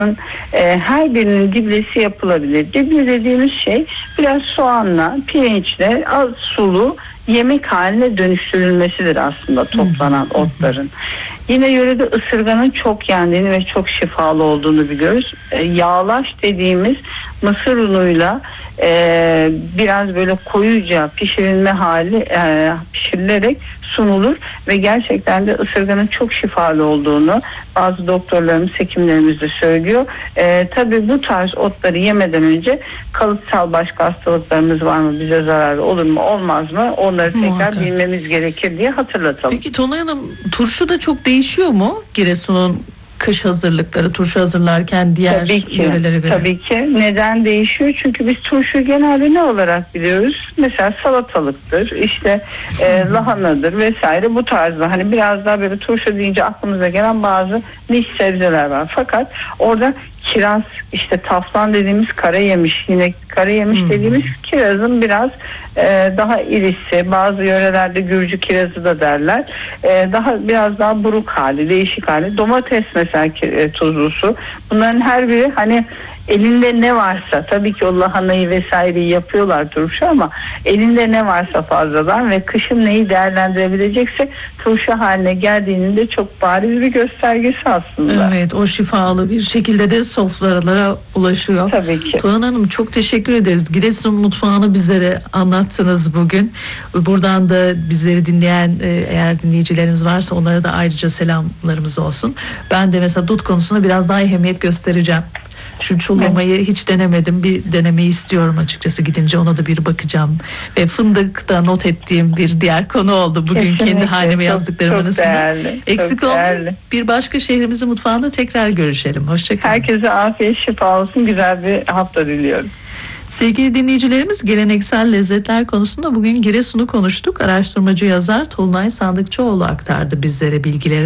Her birinin diblesi yapılabilir. Dible dediğimiz şey biraz soğanla, pirinçle az sulu yemek haline dönüştürülmesidir aslında toplanan otların. Yine yörede ısırganın çok yendiğini ve çok şifalı olduğunu biliyoruz. Yağlaş dediğimiz mısır unuyla biraz böyle koyuca pişirilme hali pişirilerek sunulur ve gerçekten de ısırganın çok şifalı olduğunu bazı doktorlarımız, hekimlerimiz de söylüyor. Tabii bu tarz otları yemeden önce kalıtsal başka hastalıklarımız var mı, bize zararı olur mu olmaz mı, onları tekrar bilmemiz gerekir diye hatırlatalım. Peki Tonay Hanım, turşu da çok değişiyor mu Giresun'un kış hazırlıkları, turşu hazırlarken diğer yörelere göre? Tabii ki. Neden değişiyor? Çünkü biz turşu genelde ne olarak biliyoruz? Mesela salatalıktır, işte lahanadır vesaire, bu tarzda. Hani biraz daha böyle turşu deyince aklımıza gelen bazı niş sebzeler var. Fakat orada kiraz, işte taflan dediğimiz kara yemiş, yine kara yemiş dediğimiz kirazın biraz daha irisi, bazı yörelerde Gürcü kirazı da derler. Biraz daha buruk hali, değişik hali. Domates mesela tuzlusu. Bunların her biri hani elinde ne varsa, tabii ki o lahanayı vesaireyi yapıyorlar turşu, ama elinde ne varsa fazladan ve kışın neyi değerlendirebilecekse turşu haline geldiğinin de çok bariz bir göstergesi aslında. Evet, o şifalı bir şekilde de sofralara ulaşıyor. Tabii ki. Tuğan Hanım, çok teşekkür ederiz. Giresun mutfağını bizlere anlattınız bugün. Buradan da bizleri dinleyen eğer dinleyicilerimiz varsa onlara da ayrıca selamlarımız olsun. Ben de mesela dut konusuna biraz daha ehemmiyet göstereceğim. Şu çullamayı hiç denemedim. Bir denemeyi istiyorum açıkçası, gidince ona da bir bakacağım. Ve fındıkta not ettiğim bir diğer konu oldu bugün. Kesinlikle. Kendi haneme yazdıklarım arasında. Değerli, eksik olmayın. Bir başka şehrimizin mutfağında tekrar görüşelim. Hoşçakalın. Herkese afiyet, şifa olsun. Güzel bir hafta diliyorum. Sevgili dinleyicilerimiz, geleneksel lezzetler konusunda bugün Giresun'u konuştuk. Araştırmacı yazar Tolunay Sandıkçıoğlu aktardı bizlere bilgileri.